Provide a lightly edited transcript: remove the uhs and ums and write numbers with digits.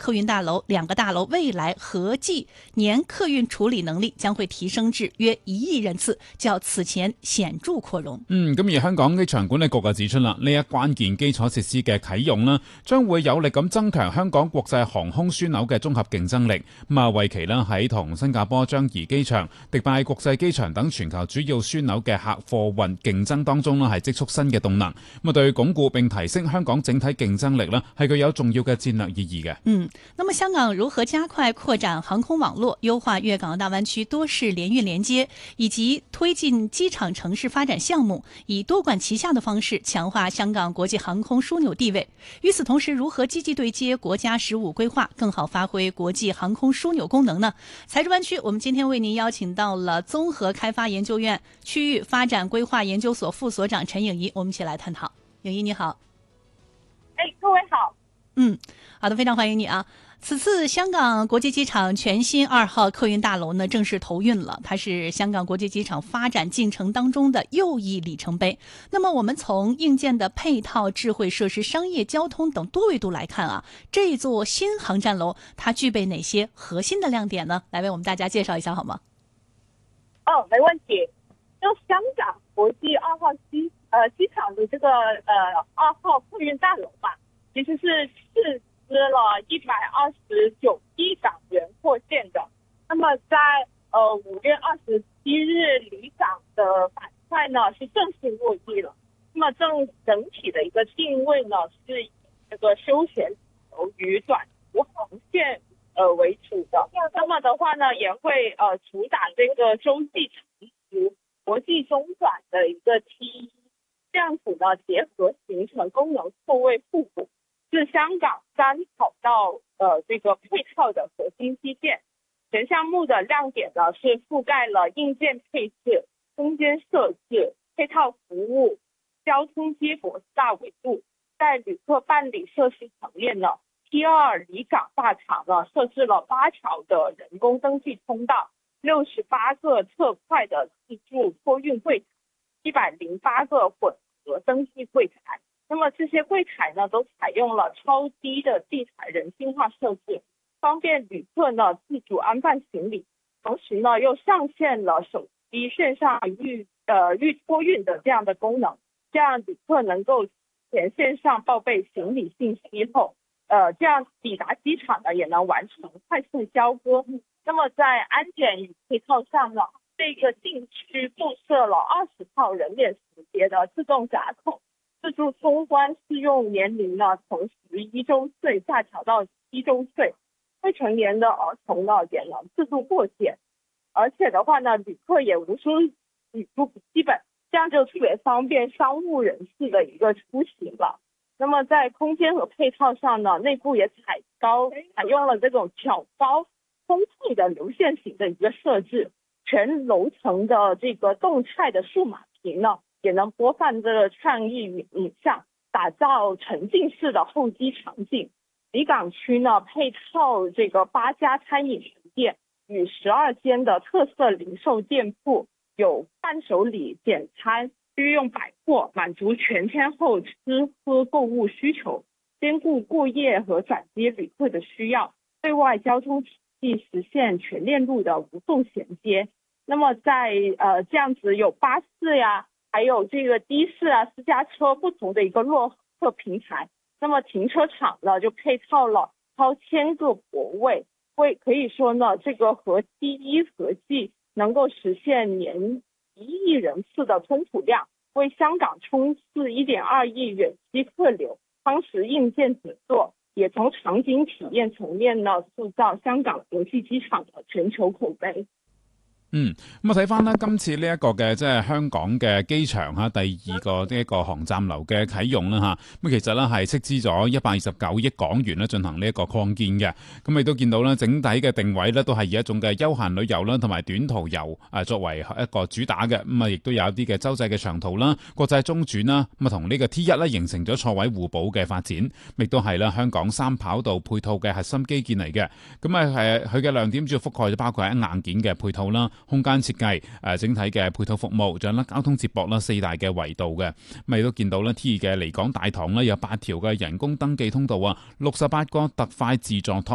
客運大樓兩個大樓未來合計年客運處理能力將會提升至約1億人次，較此前顯著擴容。 咁而香港機場管理局就指出啦，呢一關鍵基礎設施嘅啟用啦，將會有力咁增強香港國際航空樞紐嘅綜合競爭力。為期啦喺同新加坡樟宜機場、迪拜國際機場等全球主要樞紐嘅客貨運競爭當中啦，係積蓄新嘅動能。對鞏固並提升香港整體競爭力呢，係具有重要嘅戰略意義嘅。 那麼香港如何加快擴展航空網絡，優化粵港澳大灣區多式聯運連接，以及推進機場城市發展項目，以多管齊下的方式強化香港國際航空樞紐地位？與此同時，如何積極對接國家15規劃，更好發揮國際航空樞紐功能呢？財政灣區，我們今天為您邀請到了綜合開發研究院區域發展規劃研究所副所長陳穎儀，我們一起來探討。穎儀你好。 各位好。 好的，非常歡迎你啊。此次香港國際機場全新2號客運大樓呢正式投運了，它是香港國際機場發展進程當中的又一里程碑。那麼我們從硬件的配套、智慧設施、商業交通等多維度來看啊，這座新航站樓它具備哪些核心的亮點呢？來為我們大家介紹一下好嗎？ 沒問題。就香港國際2號機場的這個2號客運大樓吧，其實是斥資了129億港元擴建的。那麼在5月27日離港的板塊呢是正式落地了。那麼整體的一個定位呢是以這個休閒與短途航線為主的。那麼的話呢也會主打這個洲際長途、國際中轉的一個 T1， 這樣子呢結合形成功能錯位互補，是香港3跑道這個配套的核心基建。全項目的亮點呢是覆蓋了硬件配置、空間設置、配套服務、交通接駁大維度。在旅客辦理設施層面呢， T2 離港大場呢設置了8條的人工登記通道、68個特快的自助托運櫃台、108個混合登記櫃台。那麼這些櫃台呢都採用了超低的地台人性化設置，方便旅客呢自主安放行李，同時呢又上線了手機線上預托運的這樣的功能，這樣旅客能夠前線上報備行李信息後，這樣抵達機場呢也能完成快速交割。那麼在安檢與配套上呢，這個禁區布設了20套人臉識別的自動閘口，自助通關適用年齡呢從11周歲下調到7周歲，未成年的兒童呢也能自助過檢，而且的話呢，旅客也無需旅遊筆記本，這樣就特別方便商務人士的一個出行了。那麼在空間和配套上呢，內部也採用了這種挑高通透的流線型的一個設置，全樓層的這個動態的數碼屏呢，也能播放這個創意與影像，打造沉浸式的候機場景。離港區呢，配套這個8家餐飲店與12間的特色零售店鋪，有伴手禮、簡餐、日用百貨，滿足全天候吃喝購物需求，兼顧過夜和轉機旅客的需要。對外交通體系實現全鏈路的無縫銜接。那麼在這樣子有巴士呀，還有這個的士啊、私家車不同的一個落客平台。那麼停車場呢就配套了超1000個泊位，可以說呢，這個和T1合計能夠實現年1億人次的通途量，為香港衝刺1.2億遠期客流，夯實硬件底座，也從場景體驗層面呢塑造香港國際機場的全球口碑。 咁睇翻呢今次呢一個嘅即係香港嘅機場第2個呢一個航站樓嘅啟用啦咁其實呢係斥資咗129億港元咧進行呢一個擴建嘅。咁亦都見到呢整體嘅定位呢都係以一種嘅休閒旅遊啦同埋短途遊作為一個主打嘅。咁亦都有一啲嘅洲際嘅長途啦、國際中轉啦，咁同呢個 T1 咧形成咗錯位互補嘅發展，亦都係啦香港3跑道配套嘅核心基建嚟嘅。咁佢嘅亮點主要覆蓋咗包括喺硬件嘅配套啦、空間設計、整體嘅配套服務，仲有交通接駁啦4大嘅維度嘅。咁亦都見到咧 T2 嘅離港大堂咧有8條嘅人工登記通道啊，68個特快自助托